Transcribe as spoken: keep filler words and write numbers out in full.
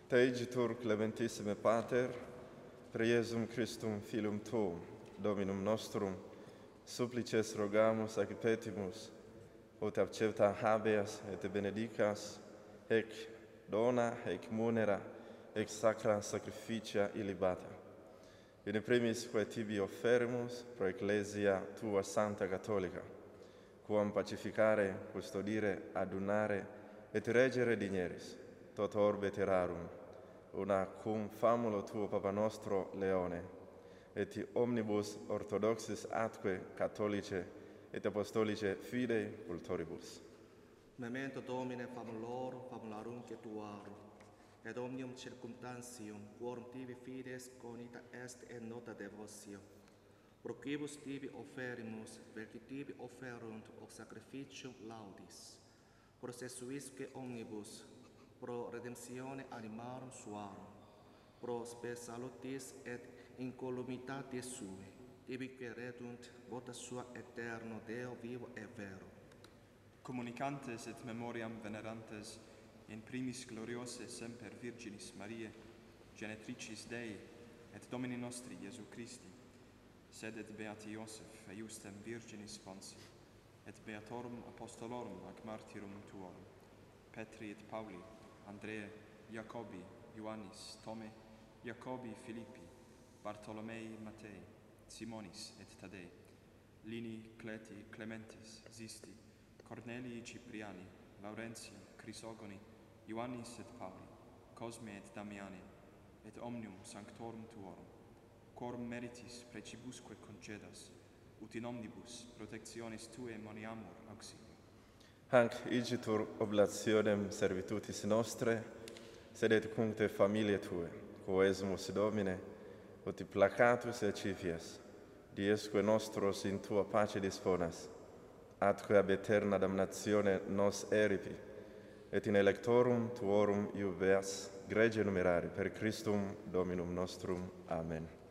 Te igitur clementissime Pater, per Iesum Christum Filium Tuum, Dominum nostrum, supplices rogamus ac petimus, ut accepta habeas et benedicas, ec dona, ec munera, ec sacra sacrificia illibata. In primis quae tibi offerimus pro Ecclesia tua Santa Catholica, quam pacificare, custodire, adunare, et regere digneris, tot orbe terrarum, una cum famulo tuo Papa nostro Leone, et omnibus orthodoxis atque catholice et apostolice fidei cultoribus. Memento Domine famulorum famularum tuarum, et omnium circumstantium, quorum tibi fides conita est et nota devotio. Pro quibus tibi offerimus, velci tibi offerunt o sacrificium laudis, processuisque omnibus, pro redemptione animarum suarum, pro spe salutis et incolumitatis sui, tibi queredunt vota sua eterno Deo vivo et vero. Communicantes et memoriam venerantes in primis gloriose semper Virginis Mariae, genetricis Dei et Domini nostri Iesu Christi, sed et beati Iosef eiustem Virginis Ponsi, et beatorum apostolorum ac martyrum tuorum, Petri et Pauli, Andrea, Jacobi, Ioannis, Tome, Jacobi, Filippi, Bartolomei, Matei, Simonis et Tadei, Lini, Cleti, Clementis, Zisti, Cornelii, Cipriani, Laurentia, Crisogoni, Ioannis et Pauli, Cosme et Damiani, et omnium sanctorum tuorum, quorum meritis precibusque concedas, ut in omnibus protectionis Tuae moniamur auxilium. Hanc igitur oblationem servitutis nostre, sed et cuncte familiae Tue, quoesumus Domine, ut placatus et cipias, diesque nostros in Tua pace disponas, atque ab aeterna damnatione nos eripi, et in electorum Tuorum iubeas grege numerari, per Christum Dominum nostrum. Amen.